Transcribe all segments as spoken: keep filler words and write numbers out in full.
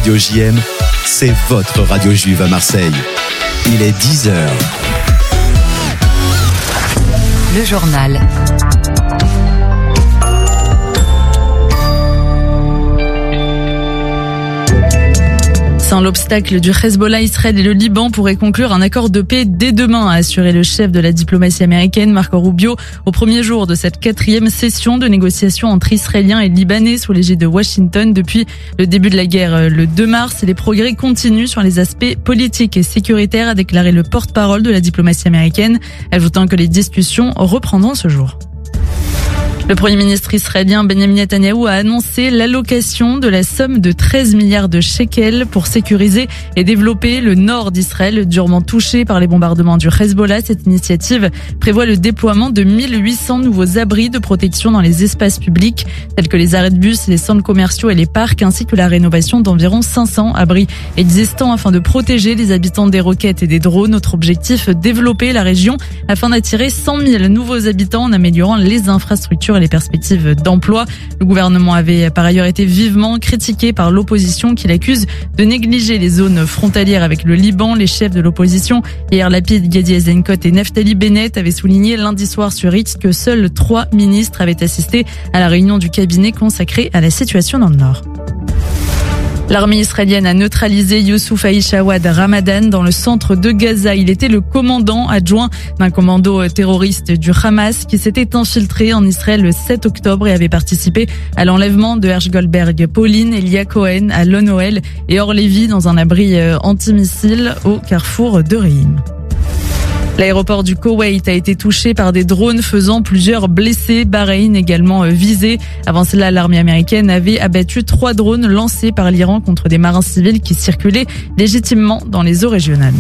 Radio J M, c'est votre radio juive à Marseille. Il est dix heures. Le journal. Sans l'obstacle du Hezbollah, Israël et le Liban pourraient conclure un accord de paix dès demain, a assuré le chef de la diplomatie américaine, Marco Rubio, au premier jour de cette quatrième session de négociations entre Israéliens et Libanais sous l'égide de Washington depuis le début de la guerre le deux mars. Les progrès continuent sur les aspects politiques et sécuritaires, a déclaré le porte-parole de la diplomatie américaine, ajoutant que les discussions reprendront ce jour. Le Premier ministre israélien Benjamin Netanyahou a annoncé l'allocation de la somme de treize milliards de shekels pour sécuriser et développer le nord d'Israël durement touché par les bombardements du Hezbollah. Cette initiative prévoit le déploiement de mille huit cents nouveaux abris de protection dans les espaces publics tels que les arrêts de bus, les centres commerciaux et les parcs, ainsi que la rénovation d'environ cinq cents abris existants afin de protéger les habitants des roquettes et des drones. Notre objectif, développer la région afin d'attirer cent mille nouveaux habitants en améliorant les infrastructures et les perspectives d'emploi. Le gouvernement avait par ailleurs été vivement critiqué par l'opposition qui l'accuse de négliger les zones frontalières avec le Liban. Les chefs de l'opposition, Yair Lapid, Gadi Eisenkot et Naftali Bennett, avaient souligné lundi soir sur X que seuls trois ministres avaient assisté à la réunion du cabinet consacrée à la situation dans le Nord. L'armée israélienne a neutralisé Youssouf Aïchawad Ramadan dans le centre de Gaza. Il était le commandant adjoint d'un commando terroriste du Hamas qui s'était infiltré en Israël le sept octobre et avait participé à l'enlèvement de Hersh Goldberg, Pauline, Elia Cohen à Lonoël et Or-Lévi dans un abri antimissile au carrefour de Reim. L'aéroport du Koweït a été touché par des drones faisant plusieurs blessés. Bahreïn également visé. Avant cela, l'armée américaine avait abattu trois drones lancés par l'Iran contre des marins civils qui circulaient légitimement dans les eaux régionales.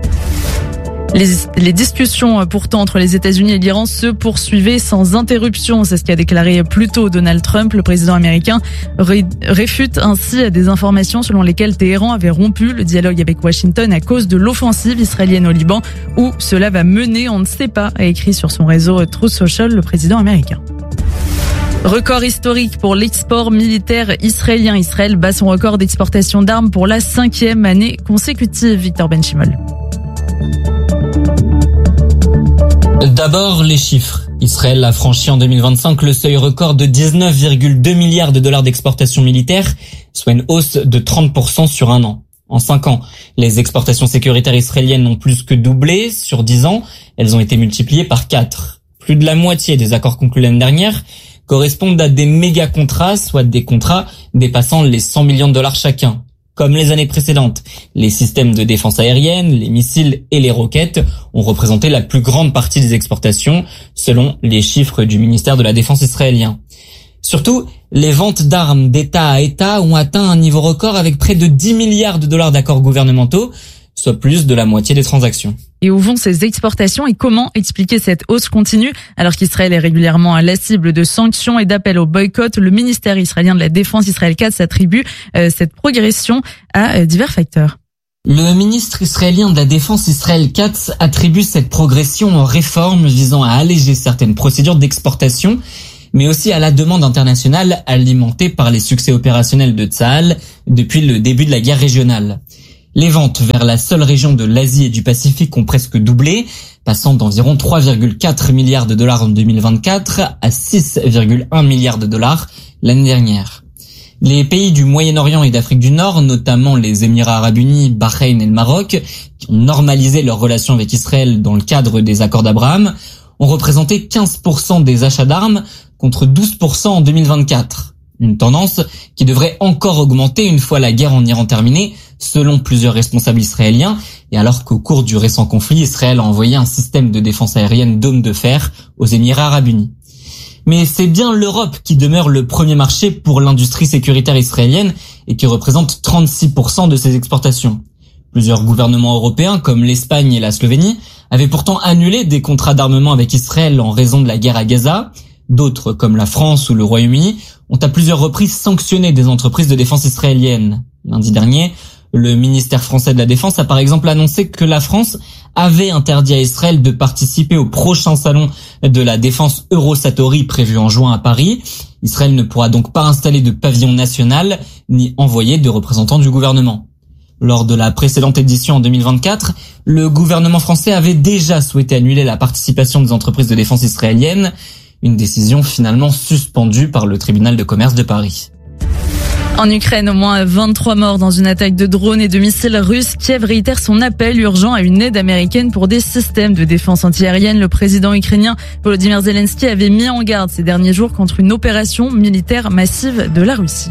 Les, les discussions pourtant entre les États-Unis et l'Iran se poursuivaient sans interruption. C'est ce qu'a déclaré plus tôt Donald Trump. Le président américain ré, réfute ainsi des informations selon lesquelles Téhéran avait rompu le dialogue avec Washington à cause de l'offensive israélienne au Liban. Où cela va mener, on ne sait pas, a écrit sur son réseau Truth Social le président américain. Record historique pour l'export militaire israélien. Israël bat son record d'exportation d'armes pour la cinquième année consécutive. Victor Benchimol. D'abord, les chiffres. Israël a franchi en deux mille vingt-cinq le seuil record de dix-neuf virgule deux milliards de dollars d'exportation militaire, soit une hausse de trente pour cent sur un an. En cinq ans, les exportations sécuritaires israéliennes ont plus que doublé. Sur dix ans, elles ont été multipliées par quatre. Plus de la moitié des accords conclus l'année dernière correspondent à des méga contrats, soit des contrats dépassant les cent millions de dollars chacun. Comme les années précédentes, les systèmes de défense aérienne, les missiles et les roquettes ont représenté la plus grande partie des exportations, selon les chiffres du ministère de la Défense israélien. Surtout, les ventes d'armes d'État à État ont atteint un niveau record avec près de dix milliards de dollars d'accords gouvernementaux, soit plus de la moitié des transactions. Et où vont ces exportations et comment expliquer cette hausse continue alors qu'Israël est régulièrement la cible de sanctions et d'appels au boycott? Le ministère israélien de la Défense, Israël Katz, attribue euh, cette progression à euh, divers facteurs. Le ministre israélien de la Défense, Israël Katz, attribue cette progression aux réformes visant à alléger certaines procédures d'exportation, mais aussi à la demande internationale alimentée par les succès opérationnels de Tsahal depuis le début de la guerre régionale. Les ventes vers la seule région de l'Asie et du Pacifique ont presque doublé, passant d'environ trois virgule quatre milliards de dollars en deux mille vingt-quatre à six virgule un milliards de dollars l'année dernière. Les pays du Moyen-Orient et d'Afrique du Nord, notamment les Émirats arabes unis, Bahreïn et le Maroc, qui ont normalisé leurs relations avec Israël dans le cadre des accords d'Abraham, ont représenté quinze pour cent des achats d'armes contre douze pour cent en deux mille vingt-quatre. Une tendance qui devrait encore augmenter une fois la guerre en Iran terminée, selon plusieurs responsables israéliens, et alors qu'au cours du récent conflit, Israël a envoyé un système de défense aérienne Dôme de fer aux Émirats arabes unis. Mais c'est bien l'Europe qui demeure le premier marché pour l'industrie sécuritaire israélienne et qui représente trente-six pour cent de ses exportations. Plusieurs gouvernements européens, comme l'Espagne et la Slovénie, avaient pourtant annulé des contrats d'armement avec Israël en raison de la guerre à Gaza. D'autres, comme la France ou le Royaume-Uni, ont à plusieurs reprises sanctionné des entreprises de défense israéliennes. Lundi dernier, Le ministère français de la Défense a par exemple annoncé que la France avait interdit à Israël de participer au prochain salon de la défense Eurosatory prévu en juin à Paris. Israël ne pourra donc pas installer de pavillon national ni envoyer de représentants du gouvernement. Lors de la précédente édition en deux mille vingt-quatre, le gouvernement français avait déjà souhaité annuler la participation des entreprises de défense israéliennes, une décision finalement suspendue par le tribunal de commerce de Paris. En Ukraine, au moins vingt-trois morts dans une attaque de drones et de missiles russes. Kiev réitère son appel urgent à une aide américaine pour des systèmes de défense antiaérienne. Le président ukrainien Volodymyr Zelensky avait mis en garde ces derniers jours contre une opération militaire massive de la Russie.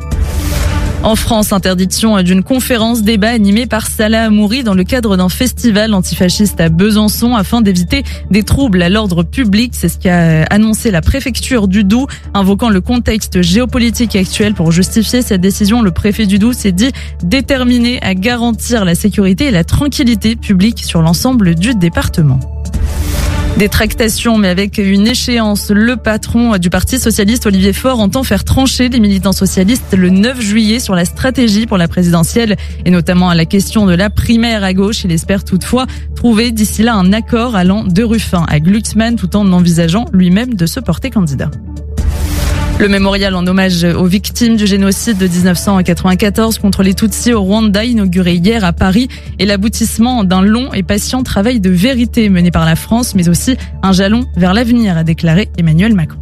En France, interdiction d'une conférence débat animée par Salah Hamouri dans le cadre d'un festival antifasciste à Besançon afin d'éviter des troubles à l'ordre public. C'est ce qu'a annoncé la préfecture du Doubs, invoquant le contexte géopolitique actuel pour justifier cette décision. Le préfet du Doubs s'est dit déterminé à garantir la sécurité et la tranquillité publique sur l'ensemble du département. Des tractations, mais avec une échéance. Le patron du Parti socialiste, Olivier Faure, entend faire trancher les militants socialistes le neuf juillet sur la stratégie pour la présidentielle et notamment à la question de la primaire à gauche. Il espère toutefois trouver d'ici là un accord allant de Ruffin à Glucksmann tout en envisageant lui-même de se porter candidat. Le mémorial en hommage aux victimes du génocide de dix-neuf cent quatre-vingt-quatorze contre les Tutsis au Rwanda, inauguré hier à Paris, est l'aboutissement d'un long et patient travail de vérité mené par la France, mais aussi un jalon vers l'avenir, a déclaré Emmanuel Macron.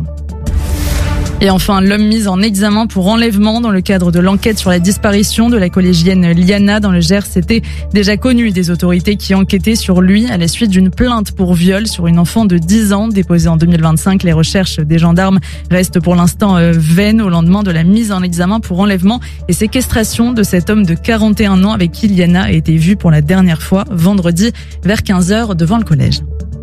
Et enfin, l'homme mis en examen pour enlèvement dans le cadre de l'enquête sur la disparition de la collégienne Liana dans le Gers. C'était déjà connu des autorités qui enquêtaient sur lui à la suite d'une plainte pour viol sur une enfant de dix ans déposée en deux mille vingt-cinq. Les recherches des gendarmes restent pour l'instant vaines au lendemain de la mise en examen pour enlèvement et séquestration de cet homme de quarante et un ans avec qui Liana a été vue pour la dernière fois vendredi vers quinze heures devant le collège.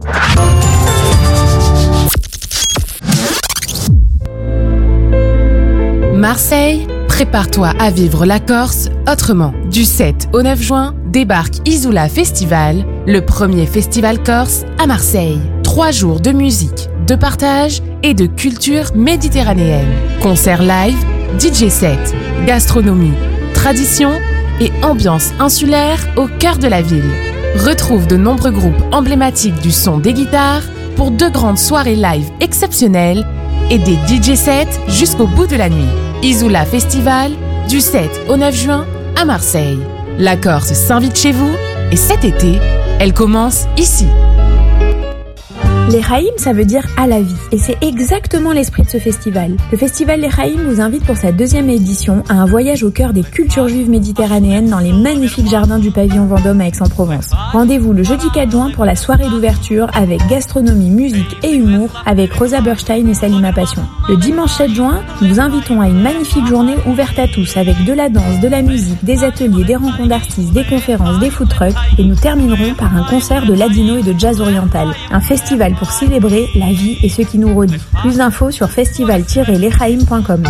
Marseille, prépare-toi à vivre la Corse autrement. Du sept au neuf juin, débarque Isoula Festival, le premier festival corse à Marseille. Trois jours de musique, de partage et de culture méditerranéenne. Concerts live, D J set, gastronomie, tradition et ambiance insulaire au cœur de la ville. Retrouve de nombreux groupes emblématiques du son des guitares pour deux grandes soirées live exceptionnelles et des D J sets jusqu'au bout de la nuit. Isoula Festival, du sept au neuf juin à Marseille. La Corse s'invite chez vous et cet été, elle commence ici. L'Echaim, ça veut dire à la vie. Et c'est exactement l'esprit de ce festival. Le festival L'Echaim vous invite pour sa deuxième édition à un voyage au cœur des cultures juives méditerranéennes dans les magnifiques jardins du pavillon Vendôme à Aix-en-Provence. Rendez-vous le jeudi quatre juin pour la soirée d'ouverture avec gastronomie, musique et humour avec Rosa Berstein et Salima Passion. Le dimanche sept juin, nous vous invitons à une magnifique journée ouverte à tous avec de la danse, de la musique, des ateliers, des rencontres d'artistes, des conférences, des food trucks et nous terminerons par un concert de ladino et de jazz oriental. Un festival pour célébrer la vie et ce qui nous relie. Plus d'infos sur festival tiret lechaim point com.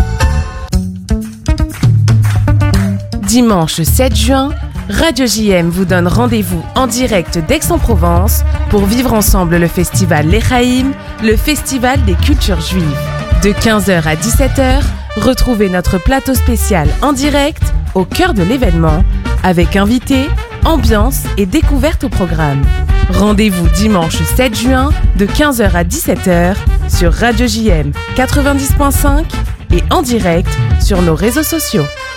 Dimanche sept juin, Radio J M vous donne rendez-vous en direct d'Aix-en-Provence pour vivre ensemble le festival L'Echaim, le festival des cultures juives. De quinze heures à dix-sept heures, retrouvez notre plateau spécial en direct au cœur de l'événement avec invités, ambiance et découverte au programme. Rendez-vous dimanche sept juin de quinze heures à dix-sept heures sur Radio J M quatre-vingt-dix point cinq et en direct sur nos réseaux sociaux.